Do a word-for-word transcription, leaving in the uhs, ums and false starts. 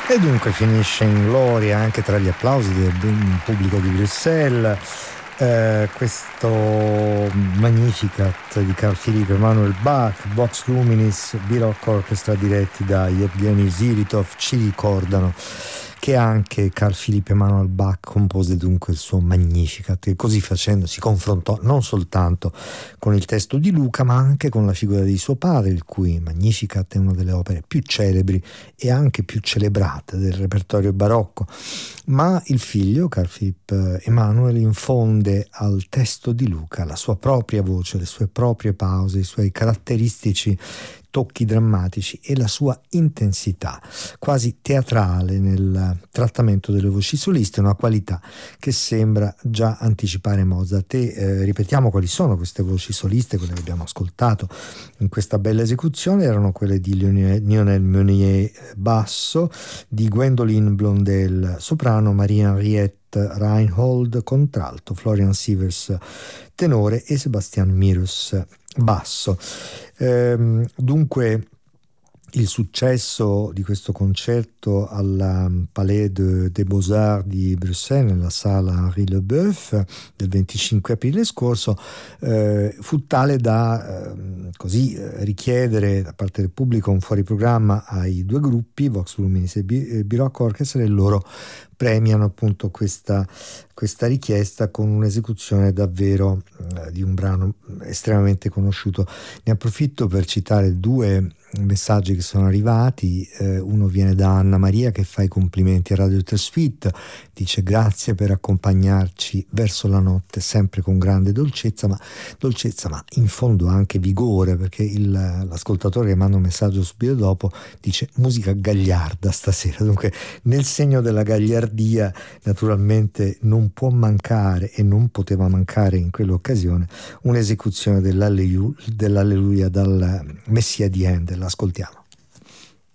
E dunque finisce in gloria anche tra gli applausi del pubblico di Bruxelles eh, questo Magnificat di Carl Philipp Emanuel Bach, Vox Luminis, Baroque Orchestra diretti da Yevgeny Ziritov, ci ricordano che anche Carl Philipp Emanuel Bach compose dunque il suo Magnificat e così facendo si confrontò non soltanto con il testo di Luca ma anche con la figura di suo padre, il cui Magnificat è una delle opere più celebri e anche più celebrate del repertorio barocco. Ma il figlio, Carl Philipp Emanuel, infonde al testo di Luca la sua propria voce, le sue proprie pause, i suoi caratteristici tocchi drammatici e la sua intensità quasi teatrale nel trattamento delle voci soliste, una qualità che sembra già anticipare Mozart. E eh, ripetiamo quali sono queste voci soliste, quelle che abbiamo ascoltato in questa bella esecuzione. Erano quelle di Lionel Meunier basso, di Gwendoline Blondel soprano, Maria Henriette Reinhold contralto, Florian Sievers tenore e Sebastian Mirus basso. Ehm, dunque il successo di questo concerto al Palais de, des Beaux-Arts di Bruxelles, nella sala Henri Leboeuf, del venticinque aprile scorso, eh, fu tale da eh, così eh, richiedere da parte del pubblico un fuoriprogramma ai due gruppi, Vox Luminis e Baroque Orchestra, e loro premiano appunto questa, questa richiesta con un'esecuzione davvero eh, di un brano estremamente conosciuto. Ne approfitto per citare due messaggi che sono arrivati. Eh, uno viene da Anna Maria che fa i complimenti a Radio Tresuite, dice grazie per accompagnarci verso la notte sempre con grande dolcezza, ma dolcezza ma in fondo anche vigore, perché il, l'ascoltatore che manda un messaggio subito dopo dice musica gagliarda stasera. Dunque nel segno della gagliardia naturalmente non può mancare e non poteva mancare in quell'occasione un'esecuzione dell'Alleluia, dell'Alleluia dal Messia di Handel. Ascoltiamo.